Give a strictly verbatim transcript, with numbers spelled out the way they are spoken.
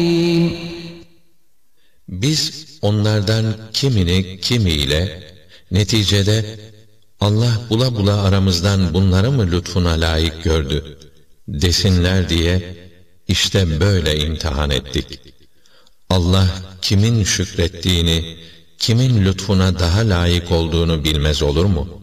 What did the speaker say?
Biz onlardan kimini kimiyle, neticede Allah bula bula aramızdan bunları mı lütfuna layık gördü desinler diye işte böyle imtihan ettik. Allah kimin şükrettiğini, kimin lütfuna daha layık olduğunu bilmez olur mu?